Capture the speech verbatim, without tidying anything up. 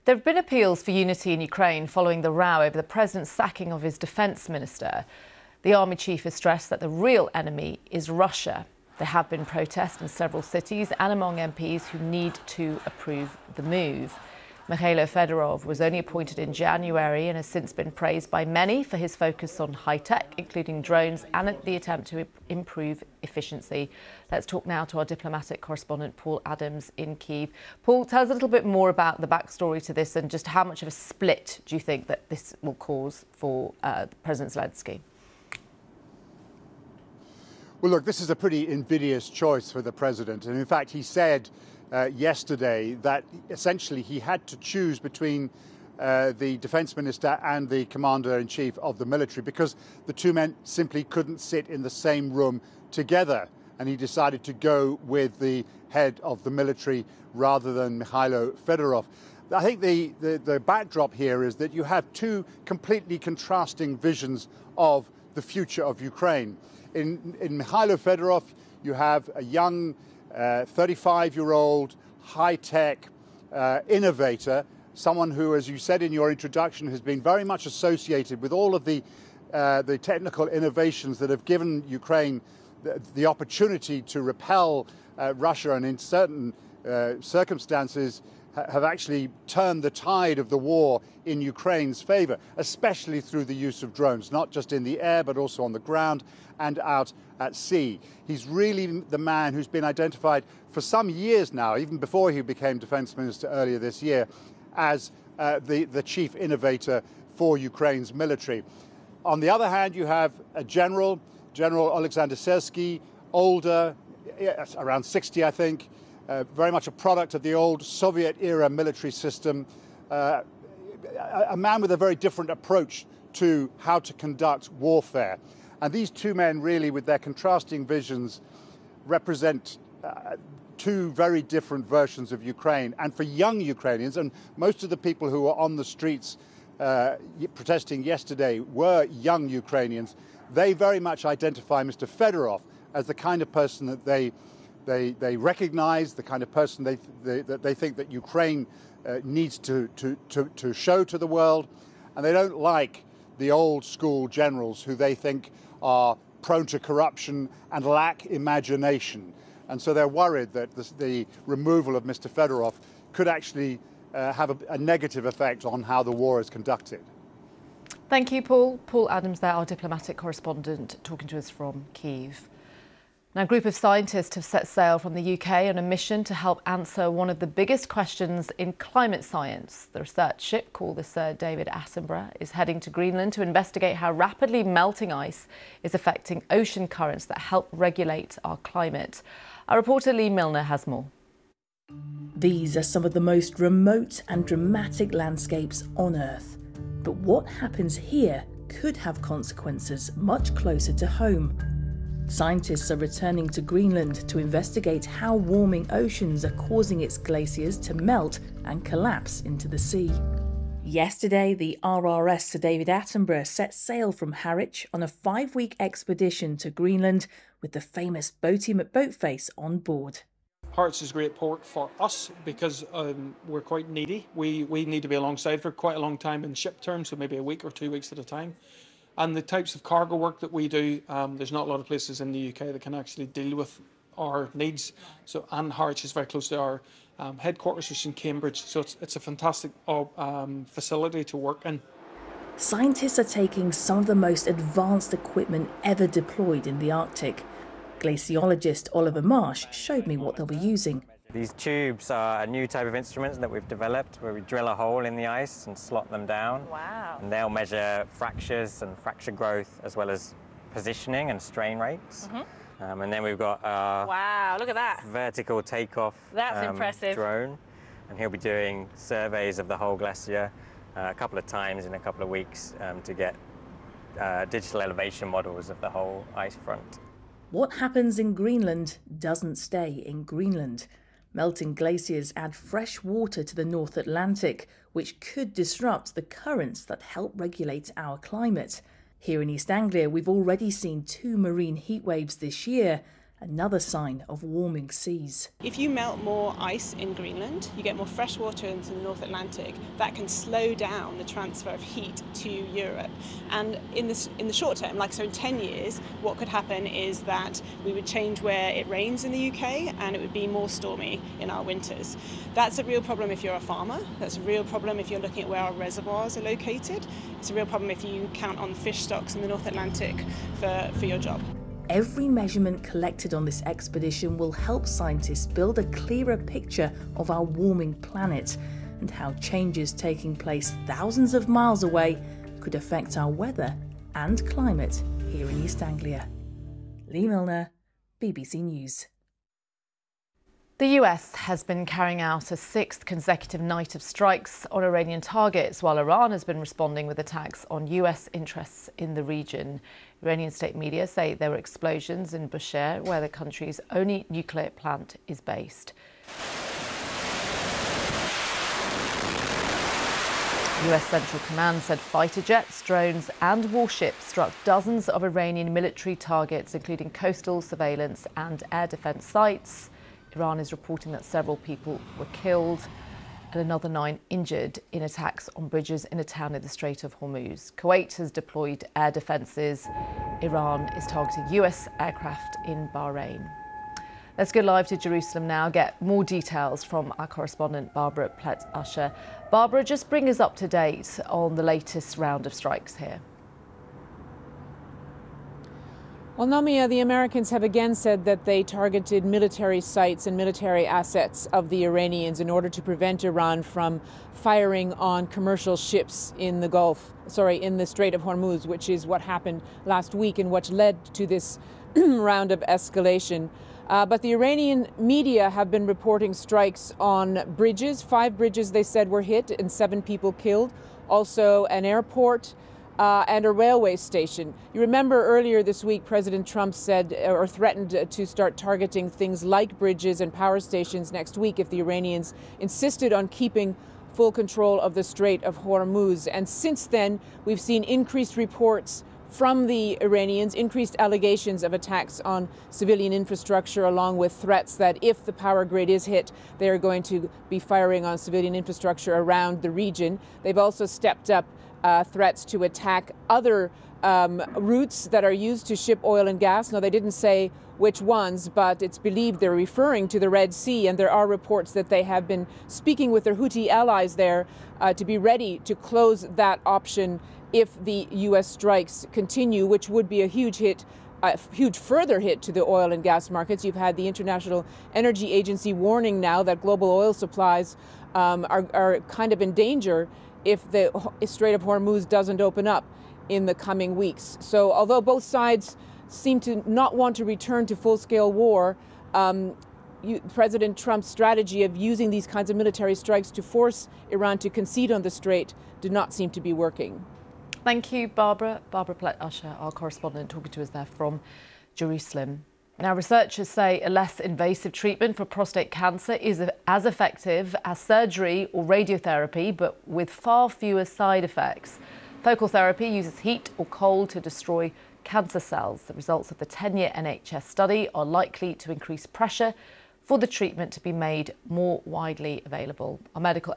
There have been appeals for unity in Ukraine following the row over the president's sacking of his defence minister. The army chief has stressed that the real enemy is Russia. There have been protests in several cities and among M Ps who need to approve the move. Mikhailo Fedorov was only appointed in January and has since been praised by many for his focus on high-tech, including drones, and the attempt to improve efficiency. Let's talk now to our diplomatic correspondent, Paul Adams in Kyiv. Paul, tell us a little bit more about the backstory to this and just how much of a split do you think that this will cause for uh, President Zelensky? Well, look, this is a pretty invidious choice for the president. And in fact, he said uh, yesterday that essentially he had to choose between uh, the defense minister and the commander-in-chief of the military because the two men simply couldn't sit in the same room together. And he decided to go with the head of the military rather than Mikhailo Fedorov. I think the, the, the backdrop here is that you have two completely contrasting visions of the future of Ukraine. In, in Mikhailo Fedorov, you have a young thirty-five-year-old, high-tech uh, innovator, someone who, as you said in your introduction, has been very much associated with all of the, uh, the technical innovations that have given Ukraine the, the opportunity to repel uh, Russia and in certain uh, circumstances ha have actually turned the tide of the war in Ukraine's favor, especially through the use of drones, not just in the air, but also on the ground and out at sea. He's really the man who's been identified for some years now, even before he became defense minister earlier this year, as uh, the, the chief innovator for Ukraine's military. On the other hand, you have a general, General Alexander Syrsky, older, around sixty, I think, uh, very much a product of the old Soviet-era military system, uh, a, a man with a very different approach to how to conduct warfare. And these two men really, with their contrasting visions, represent uh, two very different versions of Ukraine. And for young Ukrainians, and most of the people who were on the streets uh, protesting yesterday were young Ukrainians, they very much identify Mister Fedorov as the kind of person that they, they, they recognize, the kind of person they, they, that they think that Ukraine uh, needs to, to, to, to show to the world. And they don't like the old school generals who they think are prone to corruption and lack imagination. And so they're worried that this, the removal of Mister Fedorov could actually uh, have a, a negative effect on how the war is conducted. Thank you, Paul. Paul Adams there, our diplomatic correspondent, talking to us from Kyiv. Now, a group of scientists have set sail from the U K on a mission to help answer one of the biggest questions in climate science. The research ship, called the Sir David Attenborough, is heading to Greenland to investigate how rapidly melting ice is affecting ocean currents that help regulate our climate. Our reporter Lee Milner has more. These are some of the most remote and dramatic landscapes on Earth. But what happens here could have consequences much closer to home. Scientists are returning to Greenland to investigate how warming oceans are causing its glaciers to melt and collapse into the sea. Yesterday, the R R S Sir David Attenborough set sail from Harwich on a five-week expedition to Greenland with the famous Boaty McBoatface on board. Harwich is a great port for us because um, we're quite needy. We, we need to be alongside for quite a long time in ship terms, so maybe a week or two weeks at a time. And the types of cargo work that we do, um, there's not a lot of places in the U K that can actually deal with our needs. So, and Harwich is very close to our um, headquarters, which is in Cambridge. So it's, it's a fantastic uh, um, facility to work in. Scientists are taking some of the most advanced equipment ever deployed in the Arctic. Glaciologist Oliver Marsh showed me what they'll be using. These tubes are a new type of instruments that we've developed where we drill a hole in the ice and slot them down. Wow. And they'll measure fractures and fracture growth as well as positioning and strain rates. Mm-hmm. um, and then we've got our wow, look at that. vertical takeoff That's um, impressive. drone. And he'll be doing surveys of the whole glacier uh, a couple of times in a couple of weeks um, to get uh, digital elevation models of the whole ice front. What happens in Greenland doesn't stay in Greenland. Melting glaciers add fresh water to the North Atlantic, which could disrupt the currents that help regulate our climate. Here in East Anglia, we've already seen two marine heat waves this year, another sign of warming seas. If you melt more ice in Greenland, you get more fresh water into the North Atlantic. That can slow down the transfer of heat to Europe. And in this, in the short term, like so in ten years, what could happen is that we would change where it rains in the U K and it would be more stormy in our winters. That's a real problem if you're a farmer. That's a real problem if you're looking at where our reservoirs are located. It's a real problem if you count on fish stocks in the North Atlantic for, for your job. Every measurement collected on this expedition will help scientists build a clearer picture of our warming planet and how changes taking place thousands of miles away could affect our weather and climate here in East Anglia. Lee Milner, B B C News. The U S has been carrying out a sixth consecutive night of strikes on Iranian targets, while Iran has been responding with attacks on U S interests in the region. Iranian state media say there were explosions in Bushehr, where the country's only nuclear plant is based. U S Central Command said fighter jets, drones and warships struck dozens of Iranian military targets, including coastal surveillance and air defence sites. Iran is reporting that several people were killed and another nine injured in attacks on bridges in a town in the Strait of Hormuz. Kuwait has deployed air defences. Iran is targeting U S aircraft in Bahrain. Let's go live to Jerusalem now, get more details from our correspondent Barbara Plett-Usher. Barbara, just bring us up to date on the latest round of strikes here. Well, Namia, the Americans have again said that they targeted military sites and military assets of the Iranians in order to prevent Iran from firing on commercial ships in the Gulf, sorry, in the Strait of Hormuz, which is what happened last week and which led to this round of escalation. Uh, but the Iranian media have been reporting strikes on bridges. Five bridges, they said, were hit and seven people killed. Also an airport. Uh, and a railway station. You remember earlier this week, President Trump said or threatened to start targeting things like bridges and power stations next week if the Iranians insisted on keeping full control of the Strait of Hormuz. And since then, we've seen increased reports from the Iranians, increased allegations of attacks on civilian infrastructure, along with threats that if the power grid is hit, they are going to be firing on civilian infrastructure around the region. They've also stepped up Uh, threats to attack other um, routes that are used to ship oil and gas. Now, they didn't say which ones, but it's believed they're referring to the Red Sea, and there are reports that they have been speaking with their Houthi allies there uh, to be ready to close that option if the U S strikes continue, which would be a huge hit, a huge further hit to the oil and gas markets. You've had the International Energy Agency warning now that global oil supplies um, are, are kind of in danger if the Strait of Hormuz doesn't open up in the coming weeks. So although both sides seem to not want to return to full-scale war, um, you, President Trump's strategy of using these kinds of military strikes to force Iran to concede on the strait did not seem to be working. Thank you, Barbara. Barbara Plett-Usher, our correspondent, talking to us there from Jerusalem. Now, researchers say a less invasive treatment for prostate cancer is as effective as surgery or radiotherapy, but with far fewer side effects. Focal therapy uses heat or cold to destroy cancer cells. The results of the ten-year N H S study are likely to increase pressure for the treatment to be made more widely available. Our medical